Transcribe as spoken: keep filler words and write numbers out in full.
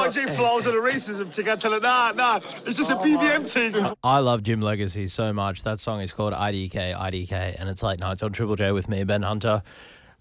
Y G flows and the racism thing. I tell her, nah, nah, it's just a B B M thing. I love Jim Legacy so much. That song is called I D K, I D K, and it's late nights on Triple J with me, Ben Hunter.